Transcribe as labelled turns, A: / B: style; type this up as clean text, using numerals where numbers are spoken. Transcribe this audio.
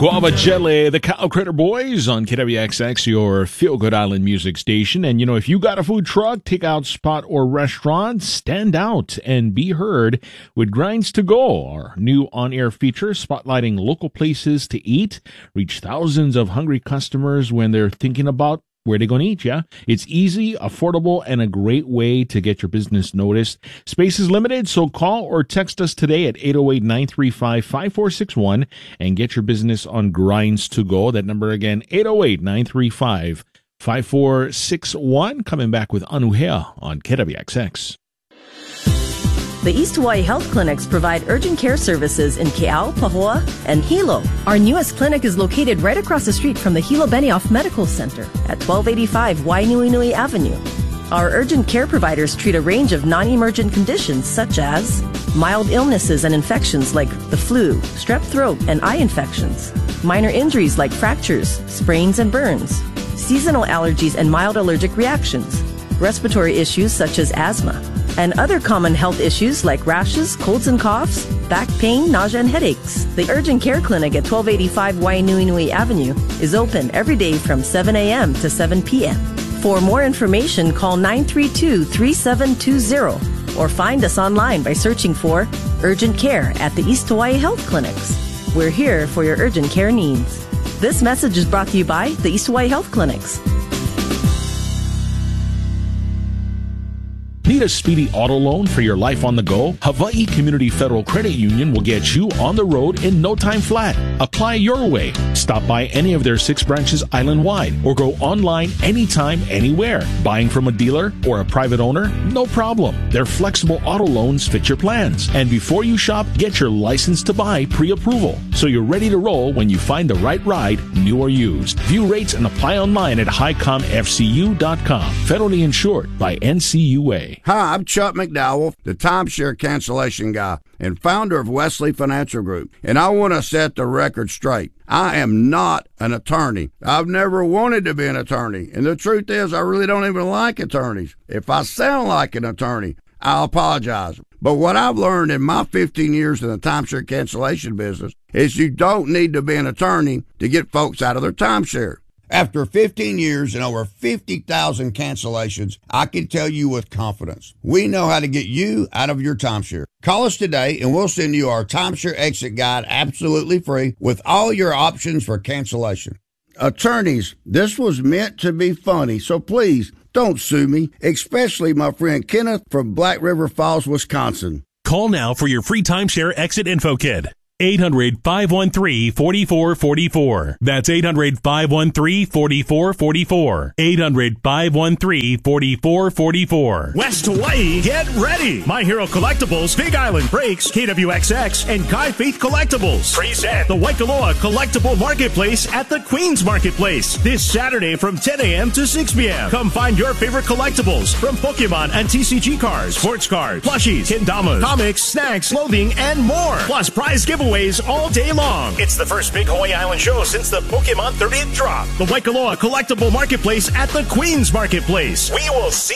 A: Guava Jelly, the Cow Critter Boys on KWXX, your feel-good island music station. And, you know, if you got a food truck, takeout spot, or restaurant, stand out and be heard with Grinds to Go, our new on-air feature spotlighting local places to eat. Reach thousands of hungry customers when they're thinking about where they gonna eat, yeah? It's easy, affordable, and a great way to get your business noticed. Space is limited, so call or text us today at 808-935-5461 and get your business on Grinds to Go. That number again, 808-935-5461. Coming back with Anu Hea on KWXX.
B: The East Hawaii Health Clinics provide urgent care services in Ke'au, Pahoa, and Hilo. Our newest clinic is located right across the street from the Hilo Benioff Medical Center at 1285 Wainuinui Avenue. Our urgent care providers treat a range of non-emergent conditions such as mild illnesses and infections like the flu, strep throat, and eye infections, minor injuries like fractures, sprains, and burns, seasonal allergies and mild allergic reactions, respiratory issues such as asthma, and other common health issues like rashes, colds and coughs, back pain, nausea, and headaches. The Urgent Care Clinic at 1285 Wainuinui Avenue is open every day from 7 a.m. to 7 p.m. For more information, call 932-3720 or find us online by searching for Urgent Care at the East Hawaii Health Clinics. We're here for your urgent care needs. This message is brought to you by the East Hawaii Health Clinics.
A: Need a speedy auto loan for your life on the go? Hawaii Community Federal Credit Union will get you on the road in no time flat. Apply your way. Stop by any of their 6 branches island-wide or go online anytime, anywhere. Buying from a dealer or a private owner? No problem. Their flexible auto loans fit your plans. And before you shop, get your license to buy pre-approval so you're ready to roll when you find the right ride, new or used. View rates and apply online at highcomfcu.com. Federally insured by NCUA.
C: Hi, I'm Chuck McDowell, the timeshare cancellation guy and founder of Wesley Financial Group, and I want to set the record straight. I am not an attorney. I've never wanted to be an attorney, and the truth is I really don't even like attorneys. If I sound like an attorney, I'll apologize. But what I've learned in my 15 years in the timeshare cancellation business is you don't need to be an attorney to get folks out of their timeshare. After 15 years and over 50,000 cancellations, I can tell you with confidence, we know how to get you out of your timeshare. Call us today and we'll send you our timeshare exit guide absolutely free with all your options for cancellation. Attorneys, this was meant to be funny, so please don't sue me, especially my friend Kenneth from Black River Falls, Wisconsin.
D: Call now for your free timeshare exit info kit. 800-513-4444. That's 800-513-4444. 800-513-4444.
E: West Hawaii, get ready! My Hero Collectibles, Big Island Breaks, KWXX, and Kai Faith Collectibles present the Waikoloa Collectible Marketplace at the Queens Marketplace this Saturday from 10 a.m. to 6 p.m. Come find your favorite collectibles from Pokemon and TCG cards, sports cards, plushies, kendamas, comics, snacks, clothing, and more. Plus prize giveaways all day long. It's the first big Hawaii Island show since the Pokemon 30th drop. The Waikoloa Collectible Marketplace at the Queens Marketplace. We will see